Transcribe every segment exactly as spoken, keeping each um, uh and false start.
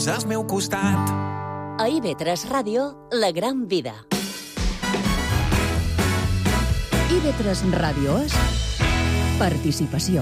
temps al meu costat. A I V tres Ràdio, La Gran Vida. I V tres Ràdio és participació.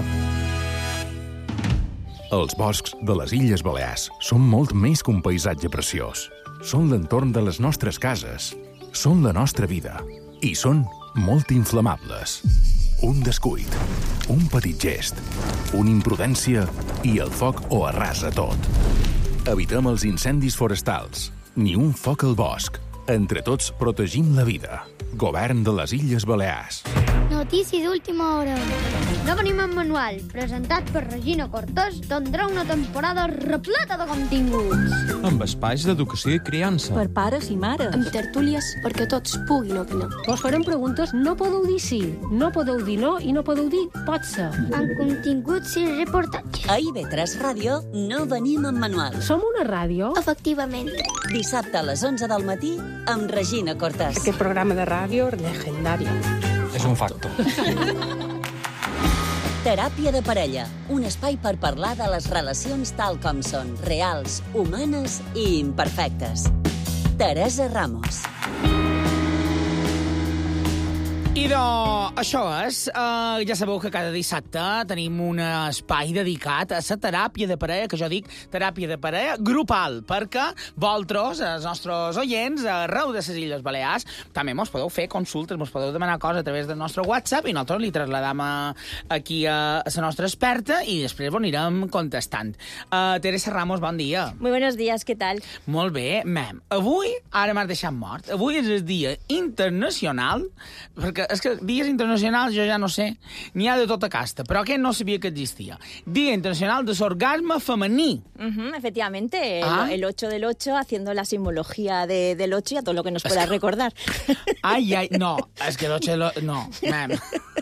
Els boscs de les Illes Balears són molt més que un paisatge preciós. Són l'entorn de les nostres cases, són la nostra vida i són molt inflamables. Un descuit, un petit gest, una imprudència i el foc ho arrasa tot. Evitem els incendis forestals, ni un foc al bosc. Entre tots protegim la vida. Govern de les Illes Balears. Notícia d'última hora. No venim en manual, presentat per Regina Cortés, tindrà una temporada repleta de continguts. Amb espais d'educació i criança. Per pares i mares. Amb tertúlies perquè tots puguin opinar. Vos farem preguntes, no podeu dir sí, no podeu dir no i no podeu dir pot ser. Amb continguts i reportatges. A I V tres Ràdio no venim en manual. Som una ràdio? Efectivament. Dissabte a les onze del matí amb Regina Cortés. Aquest programa de ràdio legendari. És un facto. Teràpia de parella, un espai per parlar de les relacions tal com són, reals, humanes i imperfectes. Teresa Ramos. I de, això és, uh, ja sabeu que cada dissabte tenim un espai dedicat a la teràpia de parella, que jo dic teràpia de parella grupal, perquè vosaltres, els nostres oients, arreu de les Illes Balears, també mos podeu fer consultes, mos podeu demanar coses a través del nostre WhatsApp i nosaltres li trasladam a, aquí a, a la nostra experta i després ho anirem contestant. Uh, Teresa Ramos, bon dia. Muy buenos días, ¿qué tal? Molt bé, mem. Avui, ara m'has deixat mort, avui és el dia internacional, perquè és que dies internacionals jo ja no sé, n'hi ha de tota casta, però aquest no sabia que existia. Dia internacional de l'orgasme femení. Uh-huh, efectivamente, ¿Ah? el, el ocho del ocho, haciendo la simbología de, del ocho y a todo lo que nos pueda es que... recordar. Ai, ai, no, és que el ocho del ocho, no, mem.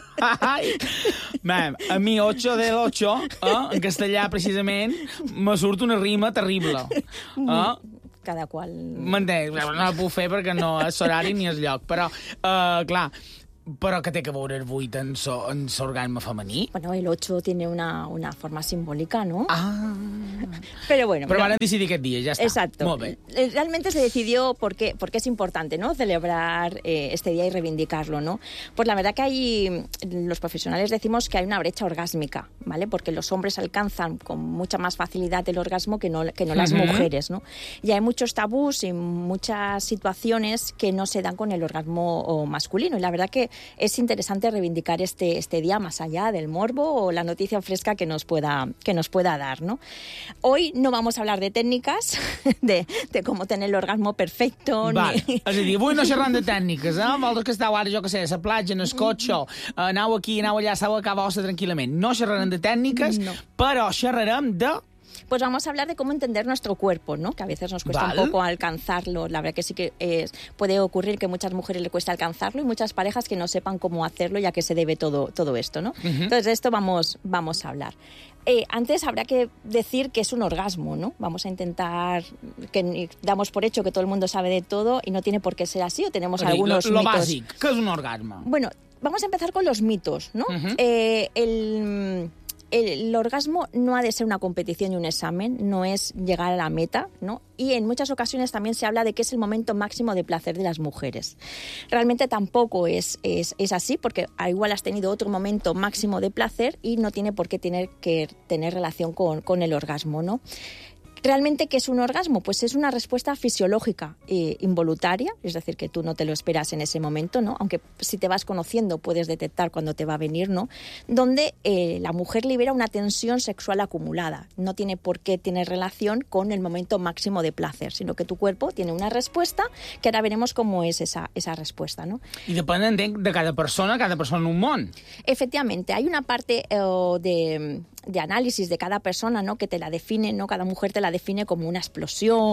Ai, mem, a mi ocho del ocho, eh, en castellà precisament, me surt una rima terrible. Eh? Cada qual... M'entens? No la puc fer perquè no és horari ni és lloc, però, uh, clar, però que té que veure el vuit en l'orgasme femení? Bueno, el ocho tiene una, una forma simbólica, ¿no? Ah... Pero bueno... Pero van a decidir aquest dia, ya está. Exacto. Molt bé. Realmente se decidió porque, porque es importante, ¿no?, celebrar eh, este día y reivindicarlo, ¿no? Pues la verdad que hay... Los profesionales decimos que hay una brecha orgásmica, ¿vale? Porque los hombres alcanzan con mucha más facilidad el orgasmo que no, que no las uh-huh. mujeres, ¿no? Y hay muchos tabús y muchas situaciones que no se dan con el orgasmo masculino. Y la verdad que es interesante reivindicar este, este día más allá del morbo o la noticia fresca que nos pueda, que nos pueda dar, ¿no? Hoy no vamos a hablar de técnicas, de, de cómo tener el orgasmo perfecto. Vale. Ni... És a dir, avui no xerram de tècniques, eh? Vosaltres que esteu ara, jo que sé, a la platja, en el cotxe, aneu aquí, aneu allà, esteu a casa vostra tranquil·lament. No xerrarem de tècniques, no. Però xerrarem de... Pues vamos a hablar de cómo entender nuestro cuerpo, ¿no? Que a veces nos cuesta ¿Vale? un poco alcanzarlo. La verdad que sí que es, puede ocurrir que a muchas mujeres le cuesta alcanzarlo y muchas parejas que no sepan cómo hacerlo, ya que se debe todo, todo esto, ¿no? Uh-huh. Entonces de esto vamos, vamos a hablar. Eh, antes habrá que decir que es un orgasmo, ¿no? Vamos a intentar, que damos por hecho que todo el mundo sabe de todo y no tiene por qué ser así, o tenemos Oye, algunos lo, lo mitos. bàsic, què és un orgasme? Bueno, vamos a empezar con los mitos, ¿no? Uh-huh. Eh, el... El orgasmo no ha de ser una competición y un examen, no es llegar a la meta, ¿no? Y en muchas ocasiones también se habla de que es el momento máximo de placer de las mujeres. Realmente tampoco es, es, es así, porque igual has tenido otro momento máximo de placer y no tiene por qué tener que tener relación con, con el orgasmo, ¿no? ¿Realmente qué es un orgasmo? Pues es una respuesta fisiológica e involuntaria, es decir, que tú no te lo esperas en ese momento, ¿no? Aunque si te vas conociendo puedes detectar cuando te va a venir, ¿no? Donde eh, la mujer libera una tensión sexual acumulada. No tiene por qué tener relación con el momento máximo de placer, sino que tu cuerpo tiene una respuesta que ahora veremos cómo es esa, esa respuesta, ¿no? Y depende de, de cada persona, cada persona en un món. Efectivamente, hay una parte eh, de... de análisis de cada persona, ¿no?, que te la define, ¿no? Cada mujer te la define como una explosión,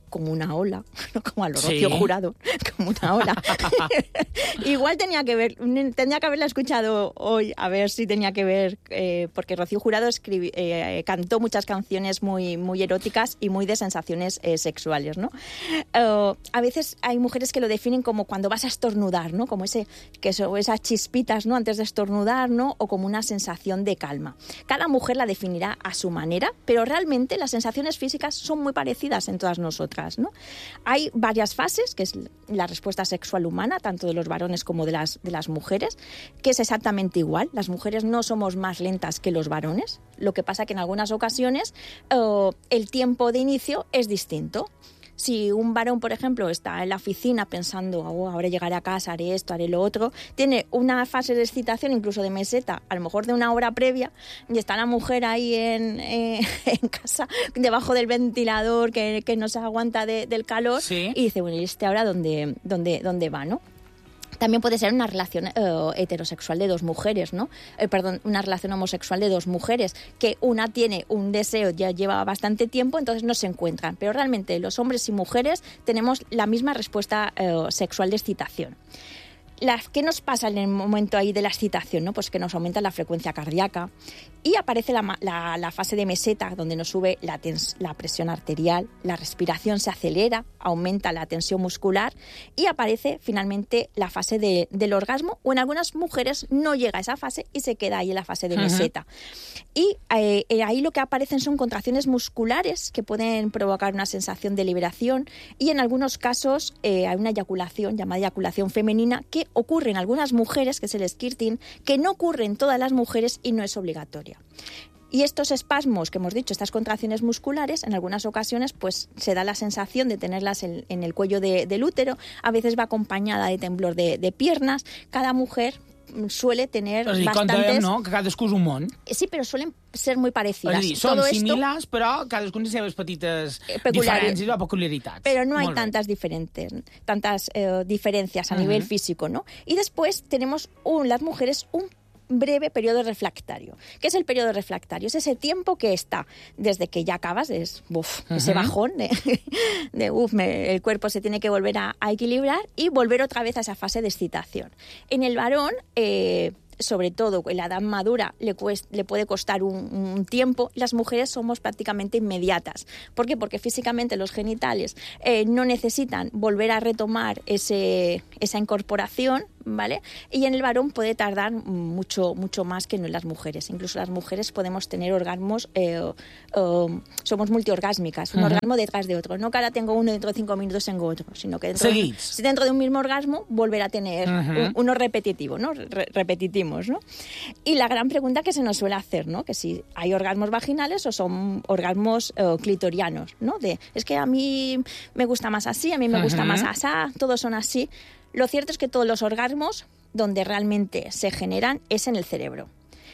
como una ola, ¿no? Como a lo Sí. Rocío Jurado, como una ola. Igual tenía que ver, tenía que haberla escuchado hoy, a ver si tenía que ver, eh, porque Rocío Jurado escribi, eh, cantó muchas canciones muy, muy eróticas y muy de sensaciones eh, sexuales, ¿no? Uh, a veces hay mujeres que lo definen como cuando vas a estornudar, ¿no? Como ese, que eso, esas chispitas, ¿no? Antes de estornudar, ¿no? O como una sensación de calma. Cada mujer la definirá a su manera, pero realmente las sensaciones físicas son muy parecidas en todas nosotras, ¿no? Hay varias fases, que es la respuesta sexual humana, tanto de los varones como de las, de las mujeres, que es exactamente igual. Las mujeres no somos más lentas que los varones, lo que pasa que en algunas ocasiones uh, el tiempo de inicio es distinto. Si un varón, por ejemplo, está en la oficina pensando, oh, ahora llegaré a casa, haré esto, haré lo otro, tiene una fase de excitación, incluso de meseta, a lo mejor de una hora previa, y está la mujer ahí en, eh, en casa, debajo del ventilador, que, que no se aguanta de, del calor, sí. Y dice, bueno, ¿y este ahora dónde, dónde, dónde va, no? También puede ser una relación uh, heterosexual de dos mujeres, ¿no? Eh, perdón, una relación homosexual de dos mujeres, que una tiene un deseo, ya lleva bastante tiempo, entonces no se encuentran. Pero realmente los hombres y mujeres tenemos la misma respuesta uh, sexual de excitación. Las, ¿Qué nos pasa en el momento ahí de la excitación? ¿No? Pues que nos aumenta la frecuencia cardíaca y aparece la, la, la fase de meseta, donde nos sube la, tens, la presión arterial, la respiración se acelera, aumenta la tensión muscular y aparece finalmente la fase de, del orgasmo, o en algunas mujeres no llega a esa fase y se queda ahí en la fase de uh-huh. meseta. Y eh, ahí lo que aparecen son contracciones musculares que pueden provocar una sensación de liberación, y en algunos casos eh, hay una eyaculación llamada eyaculación femenina que ocurre en algunas mujeres, que es el squirting, que no ocurre en todas las mujeres y no es obligatoria. Y estos espasmos que hemos dicho, estas contracciones musculares, en algunas ocasiones pues se da la sensación de tenerlas en, en el cuello de, del útero, a veces va acompañada de temblor de, de piernas. Cada mujer suele tener és a dir, bastantes... Com dèiem, no? Que cadascú és un món. Sí, però suelen ser muy parecidas. És a dir, són Todo similars, esto... però cadascun té seves petites Peculiares. diferències o peculiaritats. Pero no hay Molt bé. tantas diferentes, tantas eh, diferencias a Uh-huh. nivel físico, ¿no? Y después tenemos un, las mujeres un breve periodo refractario. ¿Qué es el periodo refractario? Es ese tiempo que está desde que ya acabas, es uf, uh-huh. ese bajón de, de uf, me, el cuerpo se tiene que volver a, a equilibrar y volver otra vez a esa fase de excitación. En el varón, eh, sobre todo en la edad madura, le, cuesta, le puede costar un, un tiempo. Las mujeres somos prácticamente inmediatas. ¿Por qué? Porque físicamente los genitales eh, no necesitan volver a retomar ese, esa incorporación, ¿vale? Y en el varón puede tardar mucho, mucho más que en las mujeres. Incluso las mujeres podemos tener orgasmos, eh, eh, somos multiorgásmicas, un uh-huh. orgasmo detrás de otro. No que ahora tengo uno, dentro de cinco minutos tengo otro, sino que dentro, de, si dentro de un mismo orgasmo volver a tener uh-huh. un, uno repetitivo, ¿no? Re- repetimos, ¿no? Y la gran pregunta que se nos suele hacer, ¿no? Que si hay orgasmos vaginales o son orgasmos eh, clitorianos, ¿no? De, es que a mí me gusta más así, a mí me uh-huh. gusta más asá, todos son así. Lo cierto es que todos los orgasmos donde realmente se generan es en el cerebro.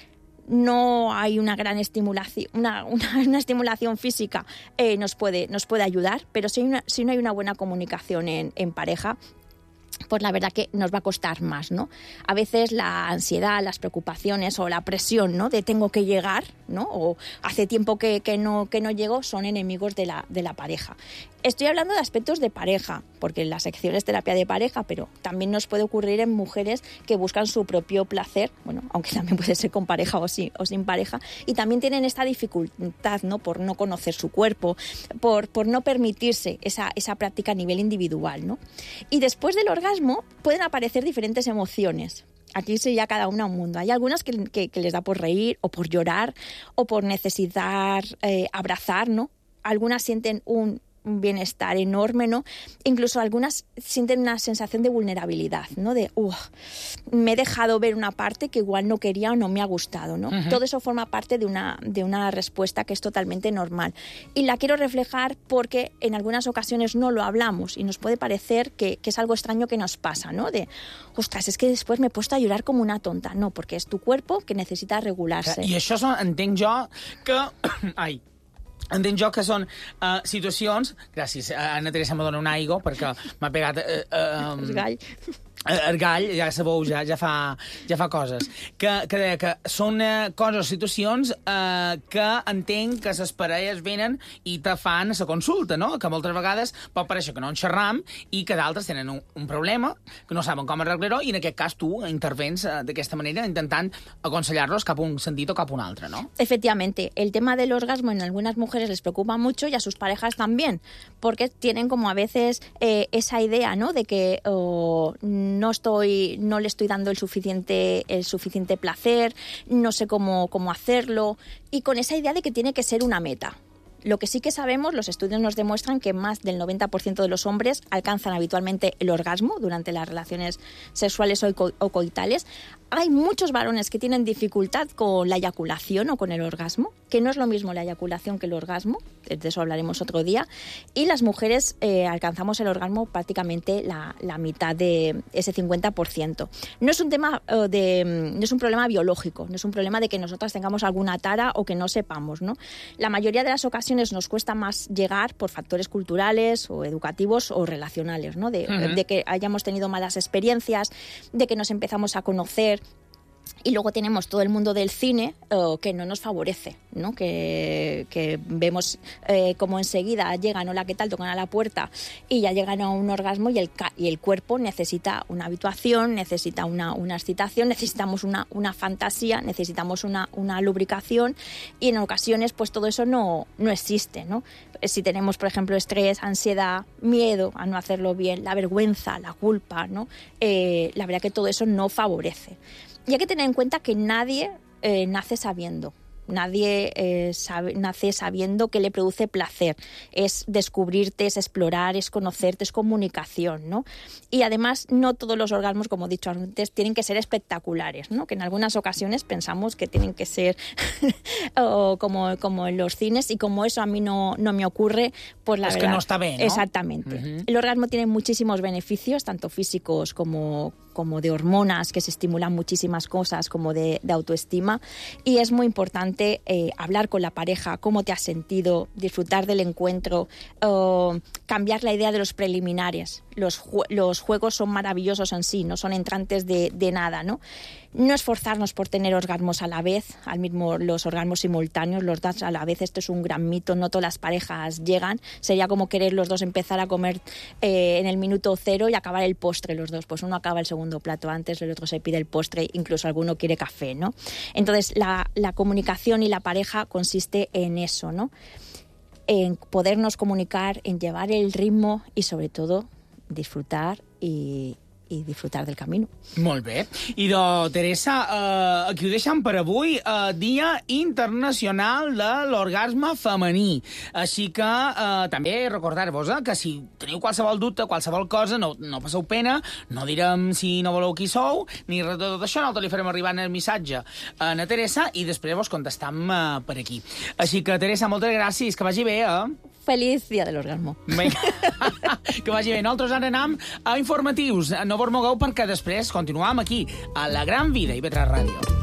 No hay una gran estimulación, una, una, una estimulación física eh, nos puede, nos puede ayudar, pero si, hay una, si no hay una buena comunicación en, en pareja, pues la verdad que nos va a costar más, ¿no? A veces la ansiedad, las preocupaciones o la presión, ¿no? De tengo que llegar, ¿no? O hace tiempo que, que, no, que no llego, son enemigos de la, de la pareja. Estoy hablando de aspectos de pareja, porque la sección es terapia de pareja, pero también nos puede ocurrir en mujeres que buscan su propio placer, bueno, aunque también puede ser con pareja o, sí, o sin pareja, y también tienen esta dificultad, ¿no? Por no conocer su cuerpo, por, por no permitirse esa, esa práctica a nivel individual, ¿no? Y después del orgasmo pueden aparecer diferentes emociones. Aquí sería cada una un mundo. Hay algunas que, que, que les da por reír o por llorar o por necesitar eh, abrazar, ¿no? Algunas sienten un un bienestar enorme, ¿no? Incluso algunas sienten una sensación de vulnerabilidad, ¿no? De, uh, me he dejado ver una parte que igual no quería o no me ha gustado, ¿no? Uh-huh. Todo eso forma parte de una, de una respuesta que es totalmente normal. Y la quiero reflejar porque en algunas ocasiones no lo hablamos y nos puede parecer que, que es algo extraño que nos pasa, ¿no? De, ostras, es que después me he puesto a llorar como una tonta. No, porque es tu cuerpo que necesita regularse. I això entenc jo que... Ai... entenc jo que són uh, situacions... Gràcies, Anna Teresa me dona un aigua perquè m'ha pegat... Uh, uh, El gall. El gall, ja sabeu, ja, ja, fa, ja fa coses. Que, que, que són eh, coses o situacions eh, que entenc que les parelles venen i te fan la consulta, no? Que moltes vegades pot parèixer que no en xerram i que d'altres tenen un, un problema, que no saben com arreglar-ho, i en aquest cas tu intervens eh, d'aquesta manera intentant aconsellar-los cap a un sentit o cap a un altre, ¿no? Efectivamente, el tema del orgasmo en algunas mujeres les preocupa mucho y a sus parejas también, porque tienen como a veces eh, esa idea, ¿no? De que oh, no estoy, no le estoy dando el suficiente, el suficiente placer, no sé cómo, cómo hacerlo, y con esa idea de que tiene que ser una meta. Lo que sí que sabemos, los estudios nos demuestran que más del noventa por ciento de los hombres alcanzan habitualmente el orgasmo durante las relaciones sexuales o, co o coitales. Hay muchos varones que tienen dificultad con la eyaculación o con el orgasmo, que no es lo mismo la eyaculación que el orgasmo, de eso hablaremos otro día, y las mujeres eh, alcanzamos el orgasmo prácticamente la, la mitad de ese cincuenta por ciento. No es un tema uh, de, no es un problema biológico, no es un problema de que nosotras tengamos alguna tara o que no sepamos, ¿no? La mayoría de las ocasiones nos cuesta más llegar por factores culturales o educativos o relacionales, ¿no? De, uh-huh. de que hayamos tenido malas experiencias, de que nos empezamos a conocer. Y luego tenemos todo el mundo del cine uh, que no nos favorece, ¿no? Que, que vemos eh, como enseguida llegan, hola, ¿qué tal?, tocan a la puerta y ya llegan a un orgasmo y el, y el cuerpo necesita una habituación, necesita una, una excitación, necesitamos una, una fantasía, necesitamos una, una lubricación, y en ocasiones pues todo eso no, no existe, ¿no? Si tenemos, por ejemplo, estrés, ansiedad, miedo a no hacerlo bien, la vergüenza, la culpa, ¿no? Eh, la verdad que todo eso no favorece. Y hay que tener en cuenta que nadie eh, nace sabiendo. Nadie eh, sabe, nace sabiendo que le produce placer. Es descubrirte, es explorar, es conocerte, es comunicación, ¿no? Y además no todos los orgasmos, como he dicho antes, tienen que ser espectaculares, ¿no? Que en algunas ocasiones pensamos que tienen que ser o como, como en los cines, y como eso a mí no, no me ocurre, pues la es verdad... que no está bien, ¿no? Exactamente. Uh-huh. El orgasmo tiene muchísimos beneficios, tanto físicos como... como de hormonas, que se estimulan muchísimas cosas, como de, de autoestima, y es muy importante eh, hablar con la pareja, cómo te has sentido, disfrutar del encuentro, uh, cambiar la idea de los preliminares. Los, ju los juegos son maravillosos en sí, no son entrantes de, de nada, ¿no? No esforzarnos por tener orgasmos a la vez, al mismo los orgasmos simultáneos, los dos a la vez, esto es un gran mito, no todas las parejas llegan, sería como querer los dos empezar a comer eh, en el minuto cero y acabar el postre los dos, pues uno acaba el segundo plato antes, el otro se pide el postre, incluso alguno quiere café, ¿no? Entonces la, la comunicación y la pareja consiste en eso, ¿no? En podernos comunicar, en llevar el ritmo y sobre todo disfrutar y, i disfrutar del camino. Molt bé. I de Teresa, eh, aquí ho deixem per avui, eh, Dia Internacional de l'Orgasme Femení. Així que eh, també recordar-vos eh, que si teniu qualsevol dubte, qualsevol cosa, no, no passeu pena, no direm si no voleu qui sou, ni res de tot això, nosaltres li farem arribar el missatge a na Teresa i després vos contestam eh, per aquí. Així que, Teresa, moltes gràcies, que vagi bé, eh? Feliz Dia del Orgasmo. Vinga, que vagi bé. Nosaltres ara anem a informatius. No vos mogueu perquè després continuam aquí, a La Gran Vida, i I V tres Ràdio.